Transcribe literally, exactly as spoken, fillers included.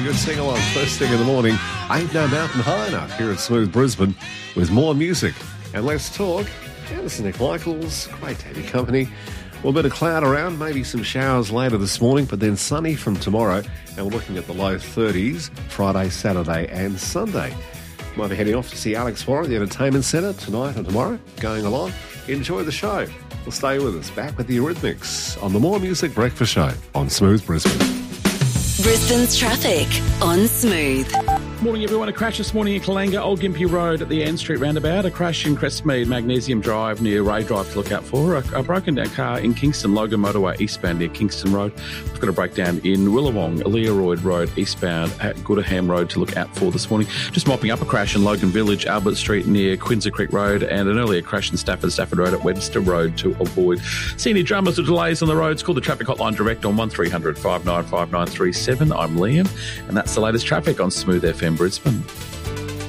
a good sing-along first thing in the morning. Ain't No Mountain High Enough here at Smooth Brisbane with more music. And let's talk. Yeah, this is Nick Michaels. Great to have your company. Well, a bit of cloud around, maybe some showers later this morning, but then sunny from tomorrow. And we're looking at the low thirties Friday, Saturday and Sunday. Might be heading off to see Alex Warren at the Entertainment Centre tonight and tomorrow. Going along. Enjoy the show. Well, stay with us. Back with the Eurythmics on the More Music Breakfast Show on Smooth Brisbane. Brisbane's traffic on Smooth. Morning, everyone. A crash this morning in Kalanga, Old Gympie Road at the Ann Street roundabout. A crash in Crestmead, Magnesium Drive near Ray Drive to look out for. A, a broken down car in Kingston, Logan Motorway eastbound near Kingston Road. We've got a breakdown in Willawong, Learoyd Road eastbound at Goodaham Road to look out for this morning. Just mopping up a crash in Logan Village, Albert Street near Quinzer Creek Road, and an earlier crash in Stafford, Stafford Road at Webster Road to avoid. See any dramas or delays on the roads? Call the traffic hotline direct on one three hundred, five nine five nine three seven. I'm Liam, and that's the latest traffic on Smooth F M Brisbane.